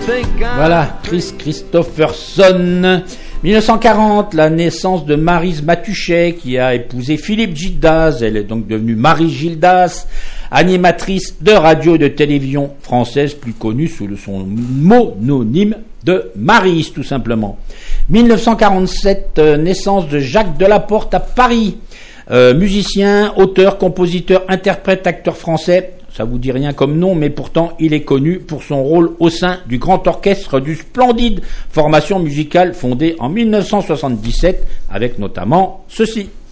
Voilà, Chris Christopherson. 1940, la naissance de Maryse Mathuchet, qui a épousé Philippe Gildas. Elle est donc devenue Marie Gildas, animatrice de radio et de télévision française, plus connue sous son mononyme de Maryse, tout simplement. 1947, naissance de Jacques Delaporte à Paris. Musicien, auteur, compositeur, interprète, acteur français. Ça vous dit rien comme nom, mais pourtant il est connu pour son rôle au sein du grand orchestre du Splendide, formation musicale fondée en 1977, avec notamment ceci.